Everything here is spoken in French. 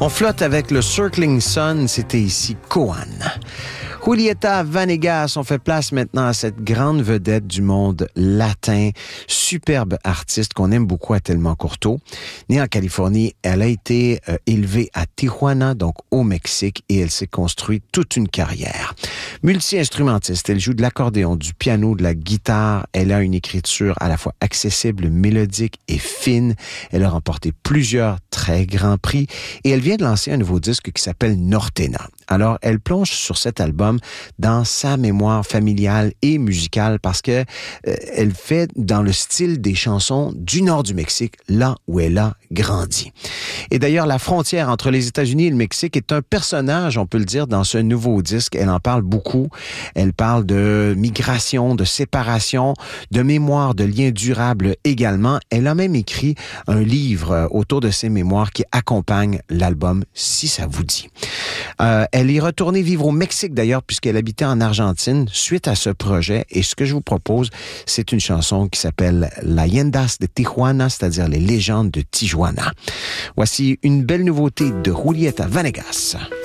On flotte avec le Circling Sun, c'était ici Koan. Julieta Venegas, on fait place maintenant à cette grande vedette du monde latin, superbe artiste qu'on aime beaucoup à Tellement Courteau. Née en Californie, elle a été élevée à Tijuana, donc au Mexique, et elle s'est construite toute une carrière. Multi-instrumentiste, elle joue de l'accordéon, du piano, de la guitare. Elle a une écriture à la fois accessible, mélodique et fine. Elle a remporté plusieurs très grands prix et elle vient de lancer un nouveau disque qui s'appelle Nortena. Alors, elle plonge sur cet album dans sa mémoire familiale et musicale parce que elle fait dans le style des chansons du nord du Mexique, là où elle a grandi. Et d'ailleurs, la frontière entre les États-Unis et le Mexique est un personnage, on peut le dire, dans ce nouveau disque. Elle en parle beaucoup. Elle parle de migration, de séparation, de mémoire, de liens durables également. Elle a même écrit un livre autour de ses mémoires qui accompagne l'album, si ça vous dit. Elle est retournée vivre au Mexique d'ailleurs, puisqu'elle habitait en Argentine suite à ce projet. Et ce que je vous propose, c'est une chanson qui s'appelle Leyendas de Tijuana, c'est-à-dire les légendes de Tijuana. Voici une belle nouveauté de Julieta Venegas.